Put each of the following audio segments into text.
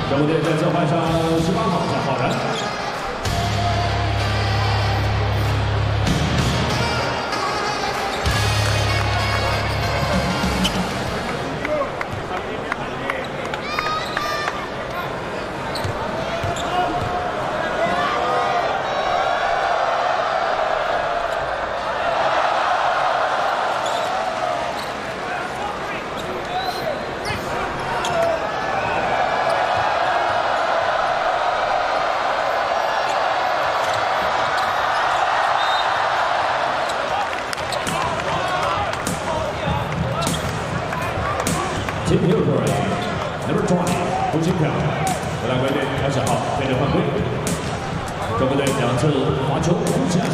中国队再次换上18号贾浩然。 Team Hillsborough, number 20, 胡金飘，荷兰国队20号对着犯规，中国队2次罚球无加。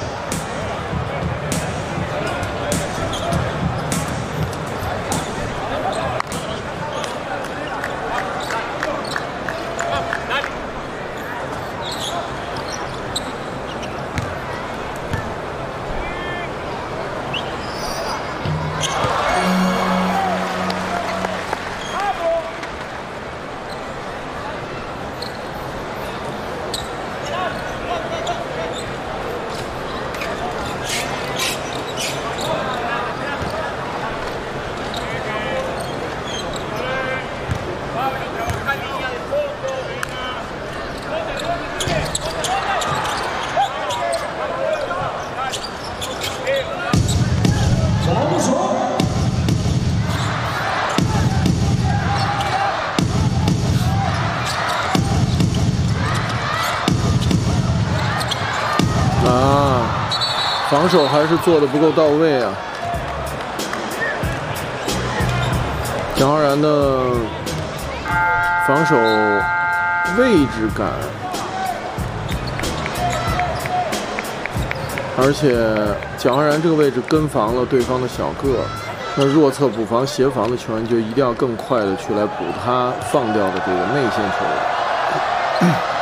防守还是做的不够到位啊！蒋浩然的防守位置感，而且蒋浩然这个位置跟防了对方的小个，那弱侧补防协防的球员就一定要更快的去来补他放掉的这个内线球员。